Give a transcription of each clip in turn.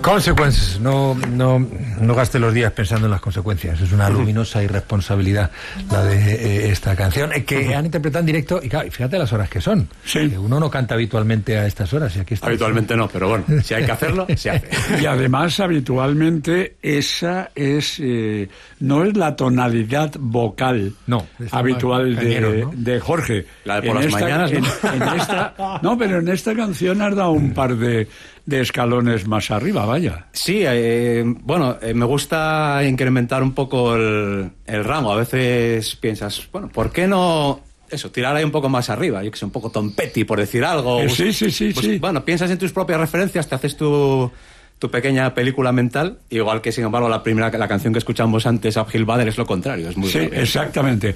Consequences, no gaste los días pensando en las consecuencias. Es una luminosa irresponsabilidad la de esta canción, que han interpretado en directo, y claro, fíjate las horas que son. Sí. Que uno no canta habitualmente a estas horas. Y aquí habitualmente no, pero bueno, si hay que hacerlo, se hace. Y además, habitualmente, esa es no es la tonalidad vocal habitual de Jorge. La de por las mañanas, ¿no? Pero en esta canción has dado un par de escalones más arriba, vaya. Sí, me gusta incrementar un poco el rango. A veces piensas, bueno, ¿por qué no tirar ahí un poco más arriba? Yo que sé, un poco Tom Petty, por decir algo. Sí. Bueno, piensas en tus propias referencias, te haces tu pequeña película mental, igual que, sin embargo, la canción que escuchamos antes, Uphill Battle, es lo contrario. Es muy exactamente.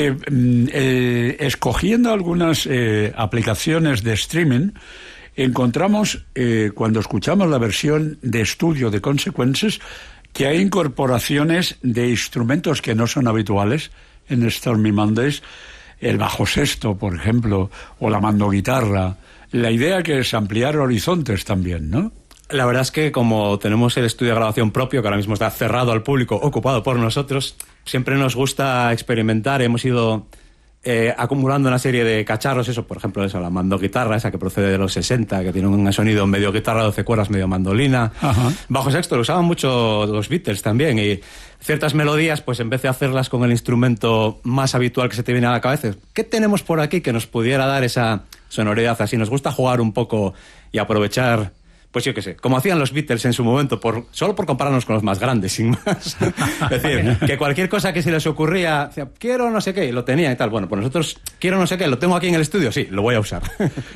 Escogiendo algunas aplicaciones de streaming, encontramos, cuando escuchamos la versión de estudio de Consequences, que hay incorporaciones de instrumentos que no son habituales en Stormy Mondays, el bajo sexto, por ejemplo, o la mandoguitarra. La idea que es ampliar horizontes también, ¿no? La verdad es que como tenemos el estudio de grabación propio, que ahora mismo está cerrado al público, ocupado por nosotros, siempre nos gusta experimentar. Hemos ido acumulando una serie de cacharros, por ejemplo, la mandoguitarra, esa que procede de los 60, que tiene un sonido medio guitarra, 12 cuerdas, medio mandolina. Ajá. Bajo sexto lo usaban mucho los Beatles también, y ciertas melodías, pues en vez de hacerlas con el instrumento más habitual que se te viene a la cabeza, ¿qué tenemos por aquí que nos pudiera dar esa sonoridad así? Nos gusta jugar un poco y aprovechar, pues yo qué sé, como hacían los Beatles en su momento, solo por compararnos con los más grandes, sin más. Es decir, que cualquier cosa que se les ocurría, decía, quiero no sé qué, lo tenía y tal. Bueno, pues nosotros, quiero no sé qué, lo tengo aquí en el estudio, sí, lo voy a usar.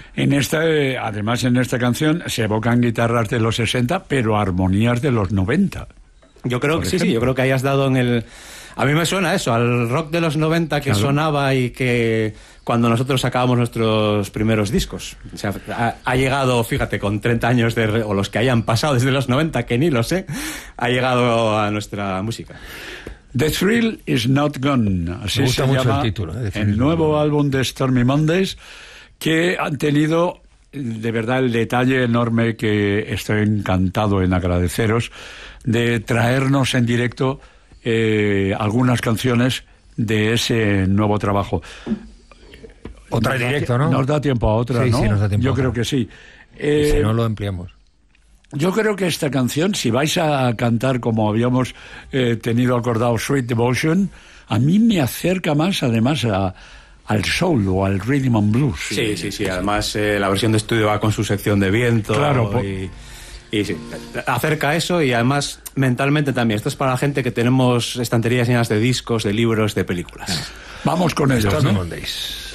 Además, en esta canción se evocan guitarras de los 60, pero armonías de los 90. Yo creo que sí, yo creo que ahí has dado en el... A mí me suena eso, al rock de los 90 que sonaba y que cuando nosotros sacábamos nuestros primeros discos. O sea, ha llegado, fíjate, con 30 años o los que hayan pasado desde los 90, que ni lo sé, ha llegado a nuestra música. The Thrill is Not Gone, así se llama el título, el nuevo álbum de Stormy Mondays, que han tenido de verdad el detalle enorme, que estoy encantado en agradeceros, de traernos en directo algunas canciones de ese nuevo trabajo. Otra en directo, ¿no? Nos da tiempo a otra, ¿no? Sí, nos da tiempo. Yo creo que sí. Si no, lo ampliamos. Yo creo que esta canción, si vais a cantar como habíamos tenido acordado, Sweet Devotion, a mí me acerca más, además, al soul o al rhythm and blues. Sí. Además, la versión de estudio va con su sección de viento. Claro. Y sí, acerca eso, y además mentalmente también. Esto es para la gente que tenemos estanterías llenas de discos, de libros, de películas. Vamos con ellos, ¿no? Mondays.